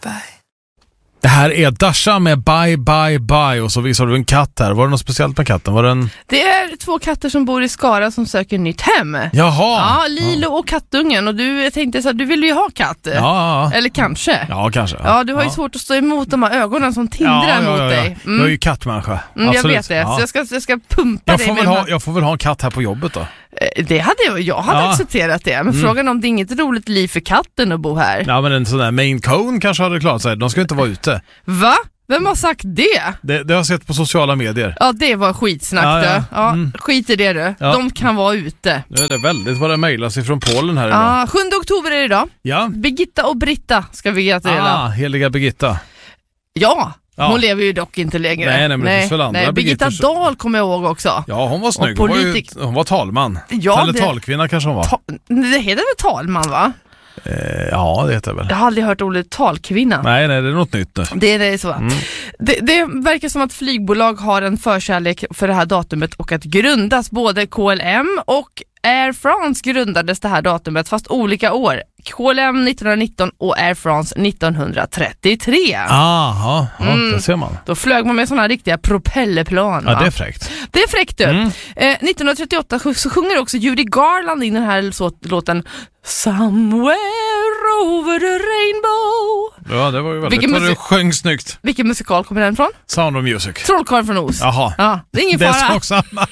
bye. Det här är Dasha med Bye Bye Bye. Och så visar du en katt här. Var det något speciellt med katten? Var det en... Det är 2 katter som bor i Skara som söker nytt hem. Jaha! Ja, Lilo och kattungen. Och jag tänkte så här, du vill ju ha katt. Ja. Eller kanske. Ja, kanske. Ja, du har ju svårt att stå emot de här ögonen som tindrar mot dig. Jag är ju kattmänniska. Jag vet det. Ja. Så jag ska pumpa dig med jag får väl ha en katt här på jobbet då. Det hade jag hade accepterat det. Men frågan om det är inget roligt liv för katten att bo här. Ja, men en sån där Maine Coon kanske hade klarat sig. De ska inte vara ute. Va? Vem har sagt det? Det har jag sett på sociala medier. Ja, det var skitsnack då. Ja, skit i det du. Ja. De kan vara ute. Det är väldigt vad det mejlas ifrån Polen här idag. Ja, 7 oktober är det idag. Ja. Birgitta och Britta ska vi gratulera. Heliga Birgitta. Ja. Hon lever ju dock inte längre. Nej, men det finns väl andra Birgitta Dahl kommer jag ihåg också. Ja, hon var snygg. Hon var talman. Ja, eller talkvinna kanske hon var. Det heter väl talman, va? Ja, det heter väl. Jag har aldrig hört ordet talkvinna. Nej, det är något nytt nu. Det är så. Det verkar som att flygbolag har en förkärlek för det här datumet och att grundas. Både KLM och Air France grundades det här datumet, fast olika år. KLM 1919 och Air France 1933. Aha, det ser man. Då flög man med sådana här riktiga propellerplan. Ja, det är fräckt. Det är fräckt du. 1938 så sjunger också Judy Garland in den här låten Somewhere over the rainbow. Ja, det var ju väldigt du sjöng snyggt. Vilken musikal kommer den från? Sound of Music. Trollkarlen från Oz. Jaha. Ja, det är ingen fara. Det är sak samma.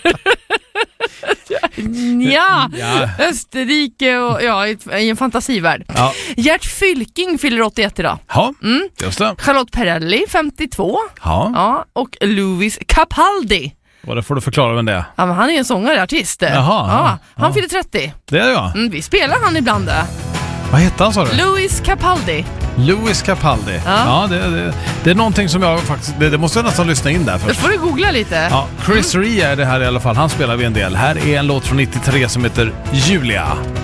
Ja, Österrike och i en fantasivärld. Ja. Gert Fylking fyller 81 idag. Ja, just det. Charlotte Perrelli 52. Ja. Och Louis Capaldi. Vad får du förklara vem det är? Ja, men han är en sångare, artist. Jaha, han fyller 30. Det är jag. Vi spelar han ibland. Vad heter han, sa du? Louis Capaldi. Louis Capaldi. Ja, det är någonting som jag faktiskt... Det måste jag nästan lyssna in där först. Då får du googla lite. Ja, Chris Rea är det här i alla fall. Han spelar vi en del. Här är en låt från 93 som heter Julia.